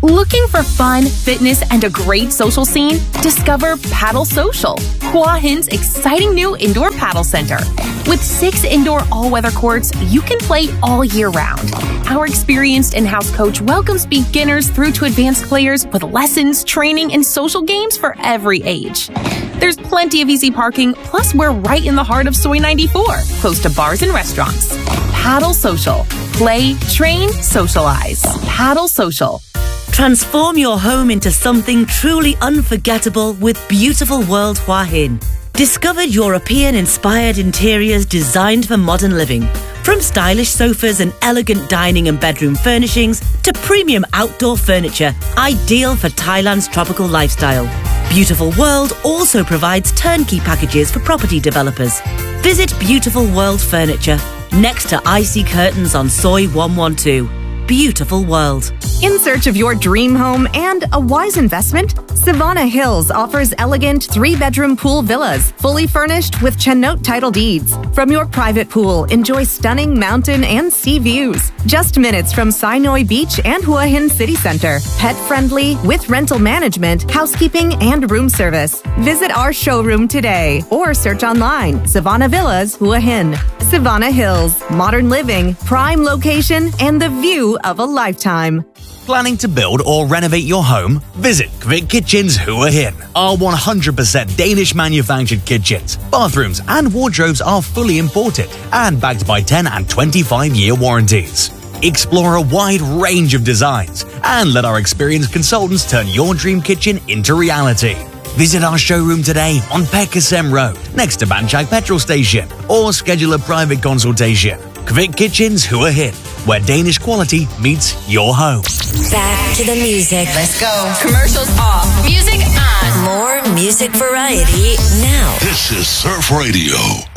Looking for fun, fitness, and a great social scene? Discover Paddle Social, Hua Hin's exciting new indoor paddle center. With 6 indoor all-weather courts, you can play all year round. Our experienced in-house coach welcomes beginners through to advanced players with lessons, training, and social games for every age. There's plenty of easy parking, plus we're right in the heart of Soi 94, close to bars and restaurants. Paddle Social. Play, train, socialize. Paddle Social. Transform your home into something truly unforgettable with Beautiful World Hua Hin. Discovered European-inspired interiors designed for modern living. From stylish sofas and elegant dining and bedroom furnishings to premium outdoor furniture, ideal for Thailand's tropical lifestyle. Beautiful World also provides turnkey packages for property developers. Visit Beautiful World Furniture, next to Icy Curtains on Soi 112. Beautiful World. In search of your dream home and a wise investment? Savannah Hills offers elegant 3-bedroom pool villas, fully furnished with Chennote title deeds. From your private pool, enjoy stunning mountain and sea views. Just minutes from Sinoi Beach and Hua Hin City Center. Pet-friendly, with rental management, housekeeping, and room service. Visit our showroom today or search online, Savannah Villas, Hua Hin. Savannah Hills, modern living, prime location, and the view of a lifetime. Planning to build or renovate your home? Visit Kvik Kitchens Hua Hin. Our 100% Danish manufactured kitchens, bathrooms and wardrobes are fully imported and backed by 10 and 25-year warranties. Explore a wide range of designs and let our experienced consultants turn your dream kitchen into reality. Visit our showroom today on Pekasem Road, next to Banchak Petrol Station, or schedule a private consultation. Kvik Kitchens Hua Hin, where Danish quality meets your home. Back to the music. Let's go. Commercials off. Music on. More music variety now. This is Surf Radio.